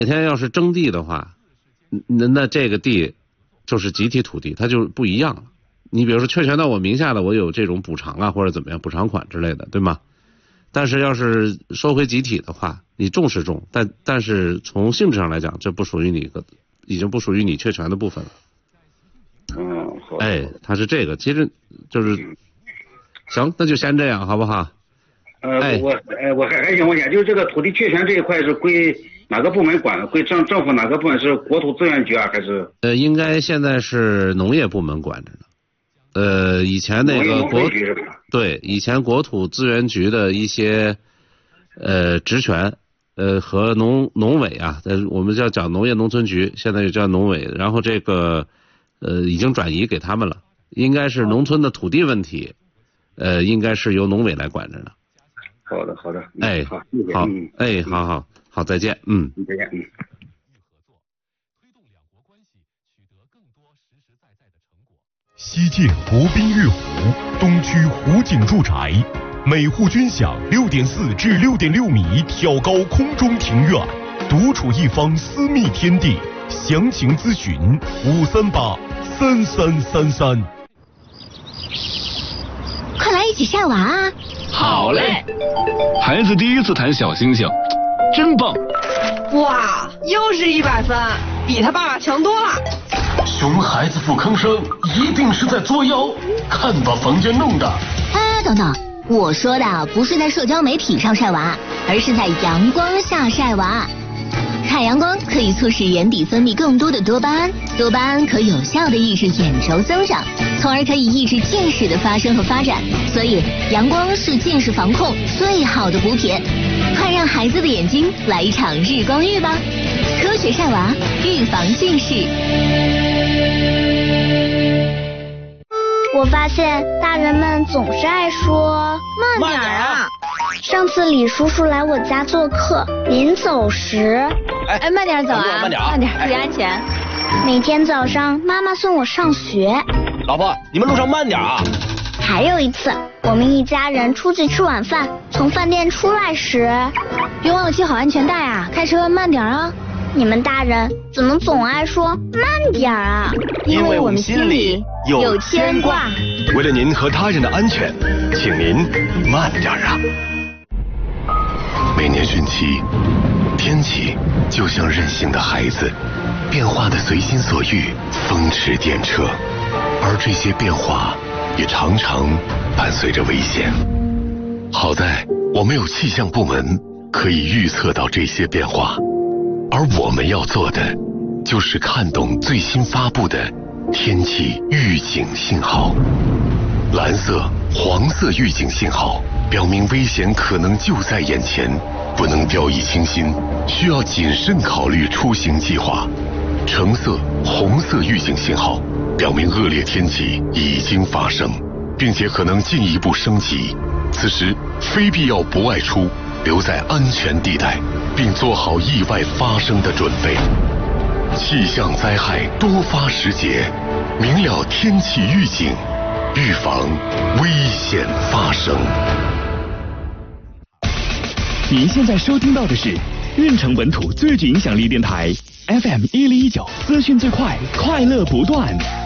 哪天要是征地的话，那这个地就是集体土地，它就不一样了。你比如说确权到我名下的，我有这种补偿啊或者怎么样补偿款之类的，对吗？但是要是收回集体的话，你种是种，但是从性质上来讲，这不属于你的，已经不属于你确权的部分了。 好。 它是这个，其实就是行，那就先这样，好不好？ 我还想问一下，就是这个土地确权这一块是归哪个部门管？归政府哪个部门？是国土资源局啊，还是？ 应该现在是农业部门管着呢。以前那个以前国土资源局的一些职权和农委啊，我们讲农业农村局，现在就叫农委，然后这个已经转移给他们了，应该是农村的土地问题，应该是由农委来管着呢。 好的。 好，好，再见。 再见。 西建国宾悦湖东区湖景住宅，每户均享6.4至6.6米挑高空中庭院，独处一方私密天地。详情咨询5383333。 快来一起晒娃啊！ 好嘞！孩子第一次弹小星星，真棒！ 哇，又是100分，比他爸爸强多了。 熊孩子不吭声，一定是在作妖。看把房间弄的！ 等等，我说的不是在社交媒体上晒娃，而是在阳光下晒娃。晒阳光可以促使眼底分泌更多的多巴胺，多巴胺可有效的抑制眼轴增长，从而可以抑制近视的发生和发展。所以阳光是近视防控最好的补品，快让孩子的眼睛来一场日光浴吧！科学晒娃，预防近视。 我发现大人们总是爱说慢点啊。 上次李叔叔来我家做客，临走时， 慢点走啊，慢点，注意安全。 每天早上妈妈送我上学， 老婆，你们路上慢点啊。 还有一次，我们一家人出去吃晚饭，从饭店出来时， 别忘了系好安全带啊，开车慢点啊。 你们大人怎么总爱说慢点啊？ 因为我们心里有牵挂。 为了您和他人的安全，请您慢点啊。每年汛期，天气就像任性的孩子，变化的随心所欲，风驰电掣，而这些变化也常常伴随着危险。好在我们有气象部门可以预测到这些变化，而我们要做的就是看懂最新发布的天气预警信号。蓝色、黄色预警信号表明危险可能就在眼前，不能掉以轻心，需要谨慎考虑出行计划。橙色、红色预警信号表明恶劣天气已经发生，并且可能进一步升级，此时非必要不外出，留在安全地带，并做好意外发生的准备。气象灾害多发时节，明了天气预警，预防危险发生。 您现在收听到的是运城本土最具影响力电台 FM 1019，资讯最快，快乐不断。